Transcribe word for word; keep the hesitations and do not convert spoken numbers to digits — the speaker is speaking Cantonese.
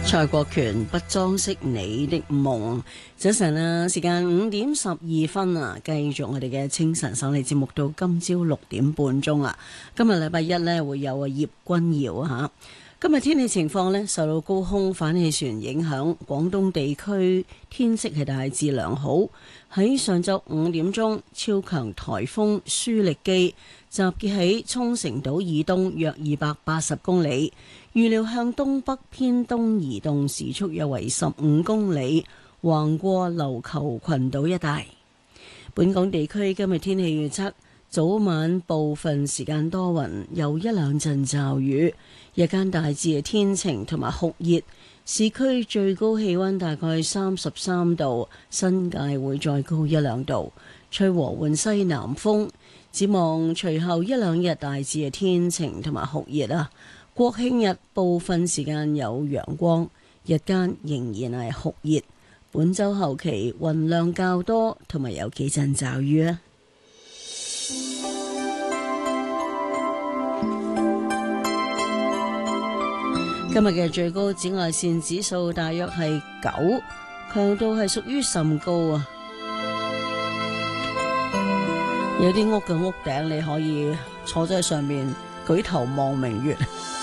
蔡國權不裝飾你的夢。早晨啊，時間五點十二分啊，繼續我哋嘅清晨守禮節目到今朝六點半鐘啊。今日禮拜一呢，會有啊葉君堯啊吓。今日天氣情況呢，受到高空反氣旋影響，廣東地區天色係大致良好。喺上晝五點鐘，超強颱風舒力基集結喺沖繩島以東約二百八十公里，預料向東北偏東移動，時速約為十五公里，橫過琉球群島一帶。本港地區今日天氣預測，早晚部分時間多雲，有一兩陣驟雨，日間大致係天晴同埋酷熱，市區最高氣溫大概三十三度，新界會再高一兩度，吹和緩西南風。展望隨後一兩日大致係天晴同埋酷熱啊，國慶日部分時間有陽光，日間仍然係酷熱。本週後期雲量較多，同埋有幾陣驟雨啊。今日嘅最高紫外線指數大約係九，強度係屬於甚高啊！有啲屋嘅屋頂你可以坐在上面舉頭望明月。